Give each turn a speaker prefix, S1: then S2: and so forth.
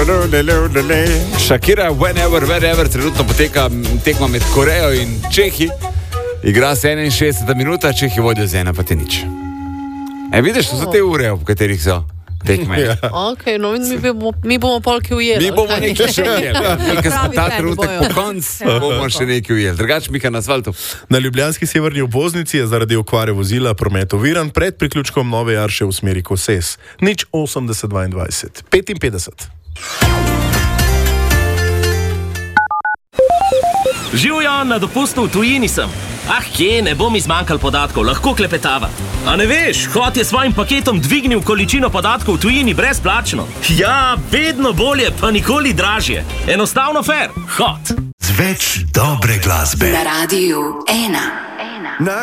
S1: Shakira, whenever, trenutno poteka tekma med Korejo in Čehi. Igra se 61 minuta, Čehi vodijo z 1-0. Vidiš, to so te ure, v katerih so tekme.
S2: Ok, no mi bomo polke ujeli.
S1: Mi bomo nekaj še ujeli. Nekaj smo ta trenutek po koncu, bomo še nekaj ujeli. Drugač, Mika na asfaltu.
S3: Na ljubljanski severni obvoznici je zaradi okvare vozila promet oviran pred priključkom Nove Jarše v smeri Koses. 08022 55.
S4: Živjo, na dopustu v tujini sem. Kje, ne bo mi zmanjkal podatkov, lahko klepetava. A ne veš, Hot je svojim paketom dvignil količino podatkov v tujini brezplačno. Ja, vedno bolje, pa nikoli dražje. Enostavno fair, Hot.
S5: Z več dobre glasbe.
S6: Na Radiu 1.